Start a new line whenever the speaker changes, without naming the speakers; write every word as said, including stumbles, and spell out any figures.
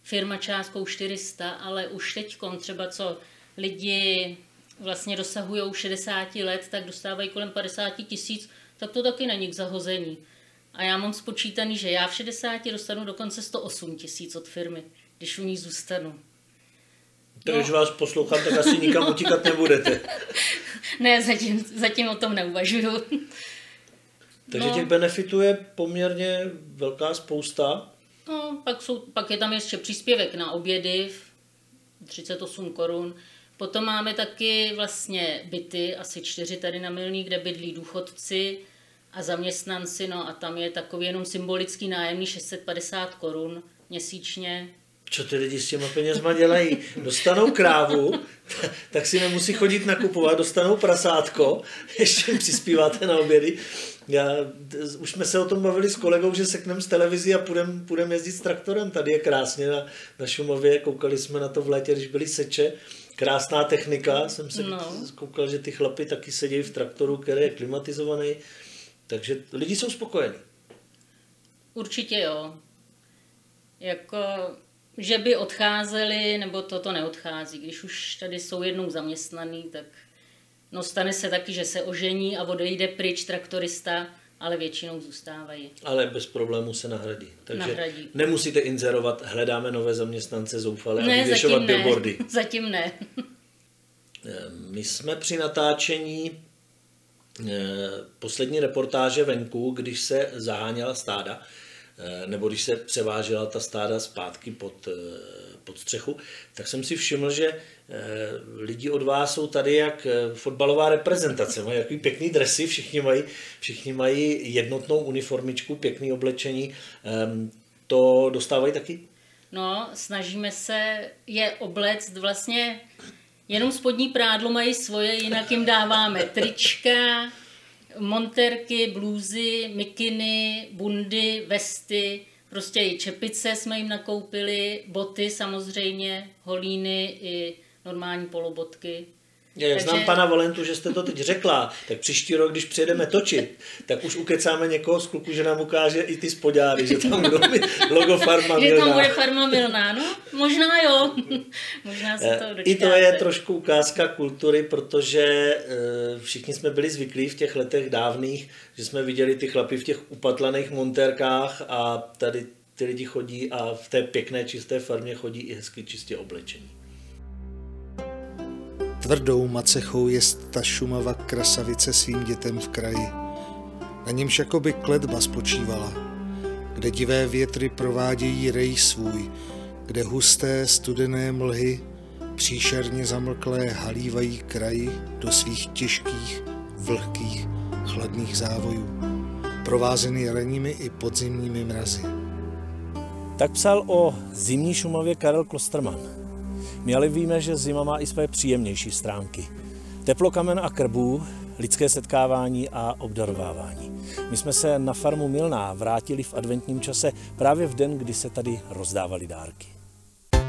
firma částkou čtyři sta, ale už teďkom třeba co lidi vlastně dosahují šedesát let, tak dostávají kolem padesát tisíc, tak to taky není k zahození. A já mám spočítaný, že já v šedesáti dostanu dokonce sto osm tisíc od firmy, když u ní zůstanu.
To, když no. vás poslouchám, tak asi nikam utíkat nebudete.
Ne, zatím, zatím o tom neuvažuju.
Takže
no.
těch benefitů je poměrně velká spousta.
No, pak, jsou, pak je tam ještě příspěvek na obědy, třicet osm korun. Potom máme taky vlastně byty, asi čtyři tady na Milný, kde bydlí důchodci a zaměstnanci, no a tam je takový jenom symbolický nájemný šest set padesát korun měsíčně.
Co ty lidi s těma penězma dělají? Dostanou krávu, tak si nemusí chodit nakupovat, dostanou prasátko, ještě přispíváte na obědy. Já, už jsme se o tom bavili s kolegou, že sekneme z televizí a půjdeme půjdem jezdit s traktorem. Tady je krásně na, na Šumavě, koukali jsme na to v létě, když byly seče. Krásná technika, jsem se no. koukal, že ty chlapi taky sedějí v traktoru, který je klimatizovaný. Takže lidi jsou spokojení.
Určitě jo. Jako, že by odcházeli, nebo toto neodchází. Když už tady jsou jednou zaměstnaný, tak no stane se taky, že se ožení a odejde pryč traktorista, ale většinou zůstávají.
Ale bez problémů se nahradí. Takže
nahradí.
Nemusíte inzerovat, hledáme nové zaměstnance zoufale
ne,
a vyvěšovat
zatím
billboardy.
Ne. Zatím ne.
My jsme při natáčení poslední reportáže venku, když se zaháněla stáda, nebo když se převážela ta stáda zpátky pod, pod střechu, tak jsem si všiml, že lidi od vás jsou tady jak fotbalová reprezentace. Mají takový pěkný dresy, všichni mají, všichni mají jednotnou uniformičku, pěkný oblečení. To dostávají taky?
No, snažíme se je obléct vlastně, jenom spodní prádlo mají svoje, jinak jim dáváme trička, monterky, blůzy, mikiny, bundy, vesty, prostě i čepice jsme jim nakoupili, boty samozřejmě, holíny i normální polobotky.
Já
Takže...
znám pana Valentu, že jste to teď řekla, tak příští rok, když přijedeme točit, tak už ukecáme někoho z kluku, že nám ukáže i ty spodňáry, že tam budou mít logo Farma Milná.
Že tam bude Farma Milná, no možná jo, možná se to dočkáte.
I to je trošku ukázka kultury, protože všichni jsme byli zvyklí v těch letech dávných, že jsme viděli ty chlapy v těch upatlaných montérkách a tady ty lidi chodí a v té pěkné čisté farmě chodí i hezky čistě oblečení.
Tvrdou macechou je ta Šumava krasavice svým dětem v kraji. Na němž jakoby kletba spočívala, kde divé větry provádějí rej svůj, kde husté studené mlhy příšerně zamlklé halívají kraji do svých těžkých, vlhkých, chladných závojů, provázeny ranními i podzimními mrazy.
Tak psal o zimní Šumavě Karel Klosterman. My ale víme, že zima má i své příjemnější stránky. Teplokamen a krbů, lidské setkávání a obdarovávání. My jsme se na farmu Milná vrátili v adventním čase právě v den, kdy se tady rozdávaly dárky.